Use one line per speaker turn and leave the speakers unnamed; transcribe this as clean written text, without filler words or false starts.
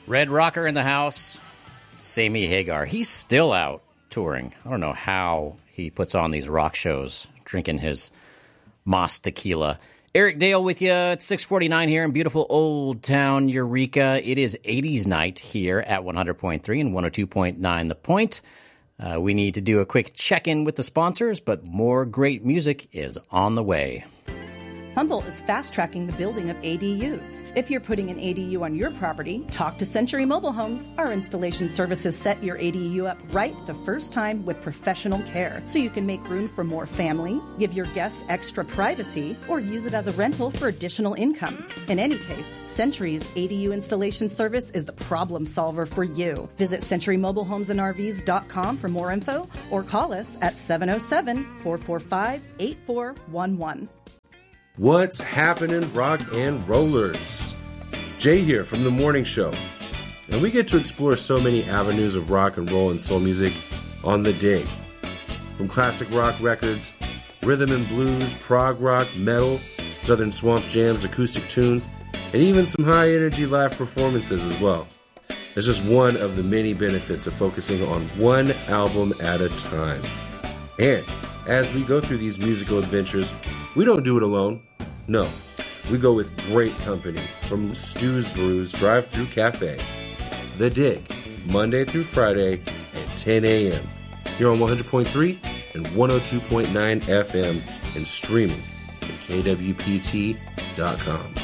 Red Rocker in the house, Sammy Hagar. He's still out touring. I don't know how he puts on these rock shows, drinking his Moss tequila. Eric Dale with you at 6:49 here in beautiful Old Town Eureka. It is 80s night here at 100.3 and 102.9 The Point. We need to do a quick check-in with the sponsors, but more great music is on the way.
Humboldt is fast-tracking the building of ADUs. If you're putting an ADU on your property, talk to Century Mobile Homes. Our installation services set your ADU up right the first time with professional care, so you can make room for more family, give your guests extra privacy, or use it as a rental for additional income. In any case, Century's ADU installation service is the problem solver for you. Visit CenturyMobileHomesandRVs.com for more info, or call us at 707-445-8411.
What's happening, rock and rollers? Jay here from The Morning Show. And we get to explore so many avenues of rock and roll and soul music on The Dig. From classic rock records, rhythm and blues, prog rock, metal, southern swamp jams, acoustic tunes, and even some high-energy live performances as well. It's just one of the many benefits of focusing on one album at a time. And as we go through these musical adventures, we don't do it alone. No, we go with great company from Stu's Brews Drive-Thru Cafe. The Dig, Monday through Friday at 10 a.m. Here on 100.3 and 102.9 FM and streaming at kwpt.com.